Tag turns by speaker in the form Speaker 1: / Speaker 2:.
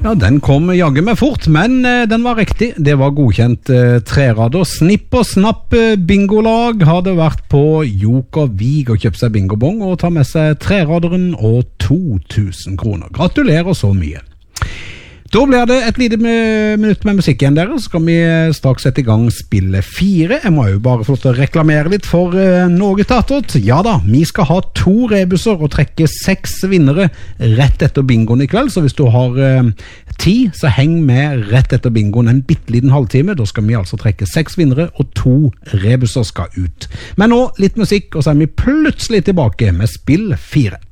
Speaker 1: Ja, den kom jaggu meg fort, men den var riktig. Det var godkjent trerader. Snipp og snapp bingolag hadde vært på Joker Vig og kjøpt seg bingobong og ta med seg treraderen og 2000 kroner. Gratulerer så mye. Da blir det et lite minutt med musikk igjen dere, så skal vi straks sette i gang spille 4. Jeg må jo bare få til å reklamere litt for Norge Tattert. Ja da, vi skal ha 2 rebusser og trekke 6 vinnere rett etter bingoen i kveld, så hvis du har tid, så heng med rett etter bingoen en bitteliten halvtime. Da skal vi altså trekke 6 vinnere og 2 rebusser skal ut. Men nå litt musikk, og så er vi plutselig tilbake med spill 4.